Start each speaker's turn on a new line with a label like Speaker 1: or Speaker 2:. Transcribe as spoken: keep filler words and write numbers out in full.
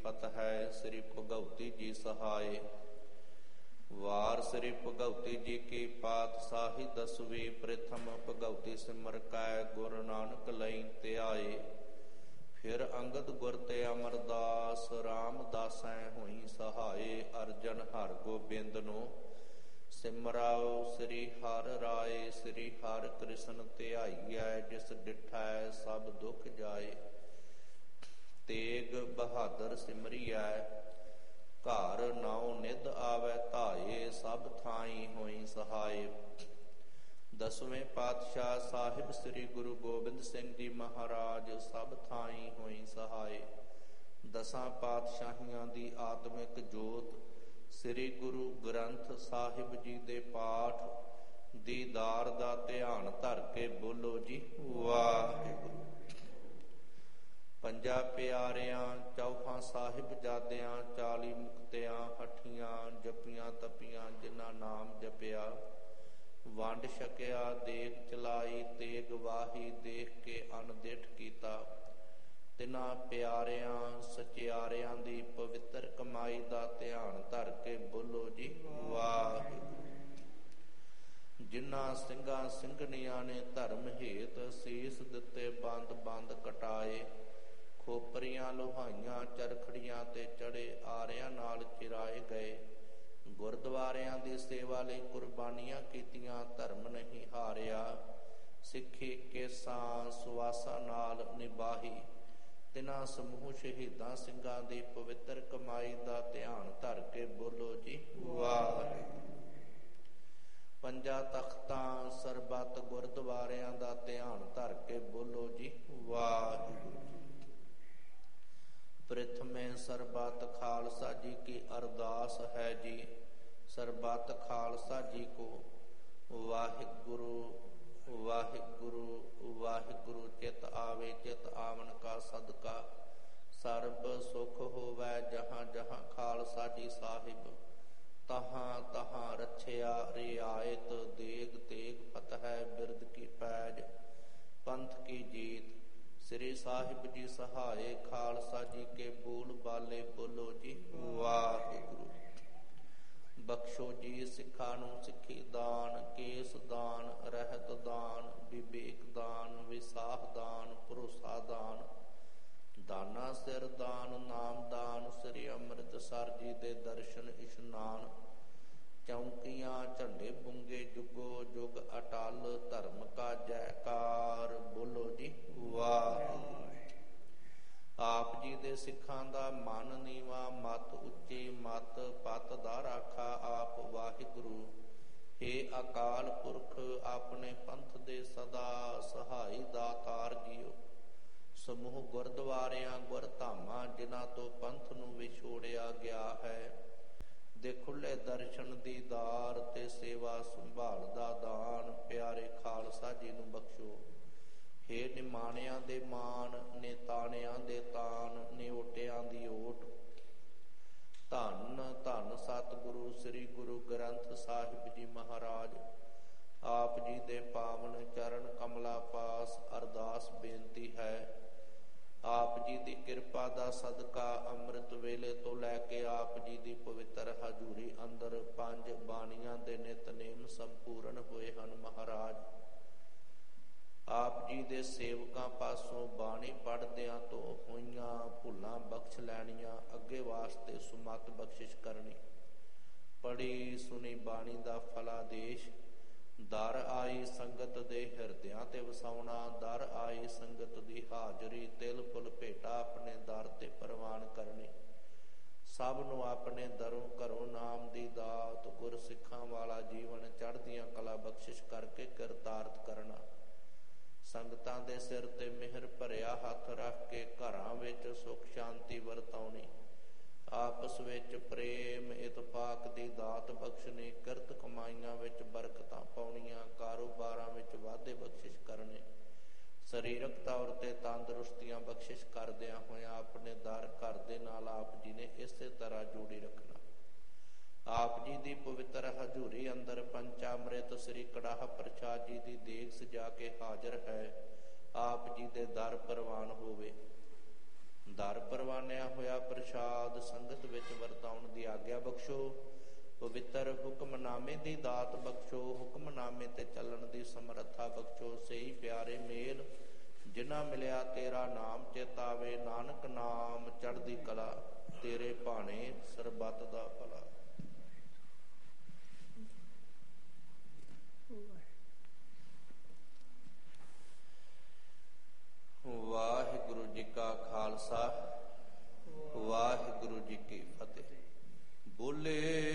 Speaker 1: ਫਤਿਹ। ਸ੍ਰੀ ਭਗਉਤੀ ਜੀ ਸਹਾਏ। ਵਾਰ ਸ੍ਰੀ ਭਗਉਤੀ ਜੀ ਕੀ ਪਾਤਸ਼ਾਹੀ ਦਸਵੀਂ। ਪ੍ਰਥਮ ਭਗਉਤੀ ਸਿਮਰ ਕੈ ਗੁਰੂ ਨਾਨਕ ਲਈ ਧਿਆਏ। ਫਿਰ ਅੰਗਦ ਗੁਰ ਤੇ ਅਮਰਦਾਸ ਰਾਮਦਾਸੈ ਹੋਈ ਸਹਾਏ। ਅਰਜਨ ਹਰਿ ਗੋਬਿੰਦ ਨੂੰ ਸਿਮਰਾਓ ਸ੍ਰੀ ਹਰਿ ਰਾਏ। ਸ੍ਰੀ ਹਰਿ ਕ੍ਰਿਸ਼ਨ ਧਿਆਈਐ ਜਿਸ ਡਿਠੈ ਸਭ ਦੁਖ ਜਾਏ। ਤੇਗ ਬਹਾਦਰ ਸਿਮਰਿਐ ਘਰ ਨਾਉ ਨਿਧ ਆਵੈ ਧਾਏ। ਸਭ ਥਾਈ ਹੋਈ ਸਹਾਏ। ਦਸਵੇਂ ਪਾਤਸ਼ਾਹ ਸਾਹਿਬ ਸ੍ਰੀ ਗੁਰੂ ਗੋਬਿੰਦ ਸਿੰਘ ਜੀ ਮਹਾਰਾਜ ਸਭ ਥਾਈ ਹੋਈ ਸਹਾਏ। ਦਸਾਂ ਪਾਤਸ਼ਾਹੀਆਂ ਦੀ ਆਤਮਿਕ ਜੋਤ ਸ੍ਰੀ ਗੁਰੂ ਗ੍ਰੰਥ ਸਾਹਿਬ ਜੀ ਦੇ ਪਾਠ ਦੀਦਾਰ ਦਾ ਧਿਆਨ ਧਰ ਕੇ ਬੋਲੋ ਜੀ ਵਾਹਿਗੁਰੂ। ਪੰਜਾਂ ਪਿਆਰਿਆਂ ਚੌਹਾਂ ਸਾਹਿਬਜ਼ਾਦਿਆਂ ਚਾਲੀ ਮੁਕਤਿਆਂ ਹਠੀਆਂ ਜਪੀਆਂ ਤਪੀਆਂ ਜਿਨ੍ਹਾਂ ਨਾਮ ਜਪਿਆ ਵੰਡ ਛਕਿਆ ਦੇਖ ਚਲਾਈ ਤੇਗ ਵਾਹੀ ਦੇਖ ਕੇ ਅਣਦਿਠ ਕੀਤਾ। ਤਿਨਾਂ ਪਿਆਰਿਆਂ ਸਚਿਆਰਿਆਂ ਦੀ ਪਵਿੱਤਰ ਕਮਾਈ ਦਾ ਧਿਆਨ ਧਰ ਕੇ ਬੋਲੋ ਜੀ ਵਾਹਿਗੁਰੂ। ਜਿਨ੍ਹਾਂ ਸਿੰਘਾਂ ਸਿੰਘਣੀਆਂ ਨੇ ਧਰਮ ਹੇਤ ਸੀਸ ਦਿੱਤੇ ਬੰਦ ਬੰਦ ਕਟਾਏ। ਖੋਪਰੀਆਂ ਲੋਹਾਈਆਂ ਚਰਖੜੀਆਂ ਤੇ ਚੜੇ ਆਰਿਆਂ ਨਾਲ ਚਿਰਾਏ ਗਏ। ਗੁਰਦੁਆਰਿਆਂ ਦੀ ਸੇਵਾ ਲਈ ਕੁਰਬਾਨੀਆਂ ਕੀਤੀਆਂ ਧਰਮ ਨਹੀਂ ਹਾਰਿਆ। ਸਿੱਖੀ ਕੇਸਾਂ ਸੁਆਸਾਂ ਨਾਲ ਨਿਭਾਹੀ। ਤਿਨਾਂ ਸਮੂਹ ਸ਼ਹੀਦਾਂ ਸਿੰਘਾਂ ਦੀ ਪਵਿੱਤਰ ਕਮਾਈ ਦਾ ਧਿਆਨ ਧਰ ਕੇ ਬੋਲੋ ਜੀ ਵਾਹਿਗੁਰੂ। ਪੰਜਾਂ ਤਖਤਾਂ ਸਰਬੱਤ ਗੁਰਦੁਆਰਿਆਂ ਦਾ ਧਿਆਨ ਧਰ ਕੇ ਬੋਲੋ ਜੀ ਵਾਹਿਗੁਰੂ। ਪ੍ਰਥਮੇ ਸਰਬੱਤ ਖਾਲਸਾ ਜੀ ਕੀ ਅਰਦਾਸ ਹੈ ਜੀ। ਸਰਬੱਤ ਖਾਲਸਾ ਜੀ ਕੋ ਵਾਹਿਗੁਰੂ ਵਾਹਿਗੁਰੂ ਵਾਹਿਗੁਰੂ ਚਿਤ ਆਵੇ। ਚਿਤ ਆਵਨ ਕਾ ਸਦਕਾ ਸਰਬ ਸੁਖ ਹੋਵੈ। ਜਹਾਂ ਜਹਾਂ ਖਾਲਸਾ ਜੀ ਸਾਹਿਬ ਤਹਾਂ ਤਹਾਂ ਰੱਛਿਆ ਰਿਆਇਤ। ਦੇਗ ਤੇਗ ਫਤਿਹ ਬਿਰਦ ਕੀ ਪੈਜ ਪੰਥ ਕੀ ਜੀਤ। ਸ੍ਰੀ ਸਾਹਿਬ ਜੀ ਸਹਾਏ ਖਾਲਸਾ ਜੀ ਕੇ ਬੋਲ ਬਾਲੇ ਬੋਲੋ ਜੀ ਵਾਹਿਗੁਰੂ। ਬਖਸ਼ੋ ਜੀ ਸਿੱਖਾਂ ਨੂੰ ਸਿੱਖੀ ਦਾਨ ਕੇਸ ਦਾਨ ਰਹਿਤ ਦਾਨ ਵਿਵੇਕ ਦਾਨ ਵਿਸਾਖ ਦਾਨ ਭਰੋਸਾ ਦਾਨ ਦਾਨਾ ਸਿਰ ਦਾਨ ਨਾਮ ਦਾਨ। ਸ੍ਰੀ ਅੰਮ੍ਰਿਤਸਰ ਜੀ ਦੇ ਦਰਸ਼ਨ ਇਸ਼ਨਾਨ ਚੌਂਕੀਆਂ ਝੰਡੇ ਬੁੰਗੇ ਜੁਗੋ ਜੁਗ ਅਟਲ ਧਰਮ ਕਾ ਜੈਕਾਰ ਬੋਲੋ ਜੀ ਵਾਹਿਗੁਰੂ। ਆਪ ਜੀ ਦੇ ਸਿੱਖਾਂ ਦਾ ਮਨ ਨੀਵਾਂ ਮਤ ਉੱਚੀ ਮਤ ਪਤ ਦਾ ਰਾਖਾ ਆਪ ਵਾਹਿਗੁਰੂ। ਹੇ ਅਕਾਲ ਪੁਰਖ ਆਪਣੇ ਪੰਥ ਦੇ ਸਦਾ ਸਹਾਈ ਦਾਤਾਰ ਜੀਓ। ਸਮੂਹ ਗੁਰਦੁਆਰਿਆਂ ਗੁਰਧਾਮਾਂ ਜਿਨ੍ਹਾਂ ਤੋਂ ਪੰਥ ਨੂੰ ਵਿਛੋੜਿਆ ਗਿਆ ਹੈ ਦੇ ਖੁੱਲੇ ਦਰਸ਼ਨ ਦੀਦਾਰ ਤੇ ਸੇਵਾ ਸੰਭਾਲ ਦਾ ਦਾਨ ਪਿਆਰੇ ਖਾਲਸਾ ਜੀ ਨੂੰ ਬਖਸ਼ੋ। ਹੇ ਨਿਮਾਣਿਆਂ ਦੇ ਮਾਣ ਨਿਤਾਣਿਆਂ ਦੇ ਤਾਨ ਨਿਓਟਿਆਂ ਦੀ ਓਟ। ਧੰਨ ਧੰਨ ਸਤਿਗੁਰੂ ਸ੍ਰੀ ਗੁਰੂ ਗ੍ਰੰਥ ਸਾਹਿਬ ਜੀ ਮਹਾਰਾਜ। ਆਪ ਜੀ ਦੇ ਪਾਵਨ ਚਰਨ ਕਮਲਾ ਪਾਸ ਅਰਦਾਸ ਬੇਨਤੀ ਹੈ। ਆਪ ਜੀ ਦੀ ਕਿਰਪਾ ਦਾ ਸਦਕਾ ਅੰਮ੍ਰਿਤ ਵੇਲੇ ਤੋਂ ਲੈ ਕੇ ਆਪ ਜੀ ਦੀ ਪਵਿੱਤਰ ਹਜ਼ੂਰੀ ਅੰਦਰ ਪੰਜ ਬਾਣੀਆਂ ਦੇ ਨਿਤਨੇਮ ਸੰਪੂਰਨ ਹੋਏ ਹਨ ਮਹਾਰਾਜ। ਆਪ ਜੀ ਦੇ ਸੇਵਕਾਂ ਪਾਸੋਂ ਬਾਣੀ ਪੜ੍ਹਦਿਆਂ ਤੋਂ ਹੋਈਆਂ ਭੁੱਲਾਂ ਬਖਸ਼ ਲੈਣੀਆਂ ਅੱਗੇ ਵਾਸਤੇ ਸੁਮਤ ਬਖਸ਼ਿਸ਼ ਕਰਨੀ। ਪੜ੍ਹੀ ਸੁਣੀ ਬਾਣੀ ਦਾ ਫਲਾਦੇਸ਼ ਦਰ ਆਈ ਸੰਗਤ ਦੇ ਹਿਰਦਿਆਂ ਤੇ ਵਸਾਉਣਾ। ਦਰ ਆਈ ਸੰਗਤ ਦੀ ਹਾਜ਼ਰੀ ਤਿਲ ਫੁੱਲ ਭੇਟਾ ਆਪਣੇ ਦਰ ਤੇ ਪ੍ਰਵਾਨ ਕਰਨੀ। ਸਭ ਨੂੰ ਆਪਣੇ ਦਰੋਂ ਘਰੋਂ ਨਾਮ ਦੀ ਦਾਤ ਗੁਰ ਸਿੱਖਾਂ ਵਾਲਾ ਜੀਵਨ ਚੜ੍ਹਦੀਆਂ ਕਲਾ ਬਖਸ਼ਿਸ਼ ਕਰਕੇ ਕਿਰਤਾਰਥ ਕਰਨਾ। ਸੰਗਤਾਂ ਦੇ ਸਿਰ ਤੇ ਮਿਹਰ ਭਰਿਆ ਹੱਥ ਰੱਖ ਕੇ ਘਰਾਂ ਵਿੱਚ ਸੁਖ ਸ਼ਾਂਤੀ ਵਰਤਾਉਣੀ। ਆਪਸ ਵਿੱਚ ਪ੍ਰੇਮ ਇਤਫਾਕ ਦੀ ਦਾਤ ਬਖਸ਼ਣੀ। ਕਿਰਤ ਕਮਾਈਆਂ ਵਿੱਚ ਬਰਕਤਾਂ ਪਾਉਣੀਆਂ। ਕਾਰੋਬਾਰਾਂ ਵਿੱਚ ਵਾਧੇ ਬਖਸ਼ਿਸ਼ ਕਰਨੇ। ਸਰੀਰਕ ਤੌਰ ਤੇ ਤੰਦਰੁਸਤੀਆਂ ਬਖਸ਼ਿਸ਼ ਕਰਦਿਆਂ ਹੋਇਆਂ ਆਪਣੇ ਦਰ ਘਰ ਦੇ ਨਾਲ ਆਪ ਜੀ ਨੇ ਇਸੇ ਤਰ੍ਹਾਂ ਜੋੜੀ ਰੱਖਣਾ। ਆਪ ਜੀ ਦੀ ਪਵਿੱਤਰ ਹਜ਼ੂਰੀ ਅੰਦਰ ਪੰਚਾਮ੍ਰਿਤ ਸ੍ਰੀ ਕੜਾਹ ਪ੍ਰਸ਼ਾਦ ਜੀ ਦੀ ਦੇਗ ਸਜਾ ਕੇ ਹਾਜ਼ਰ ਹੈ। ਆਪ ਜੀ ਦੇ ਦਰ ਪ੍ਰਵਾਨ ਹੋਵੇ। ਦਰ ਪਰਵਾਨਿਆ ਹੋਇਆ ਪ੍ਰਸ਼ਾਦ ਸੰਗਤ ਵਿੱਚ ਵਰਤਾਉਣ ਦੀ ਆਗਿਆ ਬਖਸ਼ੋ। ਪਵਿੱਤਰ ਹੁਕਮਨਾਮੇ ਦੀ ਦਾਤ ਬਖਸ਼ੋ। ਹੁਕਮਨਾਮੇ ਤੇ ਚੱਲਣ ਦੀ ਸਮਰੱਥਾ ਬਖਸ਼ੋ। ਸਹੀ ਪਿਆਰੇ ਮੇਲ ਜਿਨ੍ਹਾਂ ਮਿਲਿਆ ਤੇਰਾ ਨਾਮ ਚੇਤਾਵੇ। ਨਾਨਕ ਨਾਮ ਚੜ੍ਹਦੀ ਕਲਾ ਤੇਰੇ ਭਾਣੇ ਸਰਬੱਤ ਦਾ ਭਲਾ। ਵਾਹਿਗੁਰੂ ਜੀ ਕਾ ਖਾਲਸਾ ਵਾਹਿਗੁਰੂ ਜੀ ਕੀ ਫਤਿਹ। ਬੋਲੇ